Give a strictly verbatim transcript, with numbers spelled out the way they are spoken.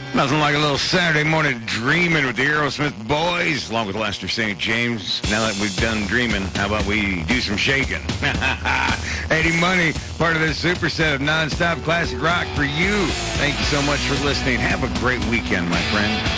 Nothing like a little Saturday morning dreaming with the Aerosmith boys, along with Lester Saint James. Now that we've done dreaming, how about we do some shaking? Eddie Money, part of this superset of nonstop classic rock for you. Thank you so much for listening. Have a great weekend, my friend.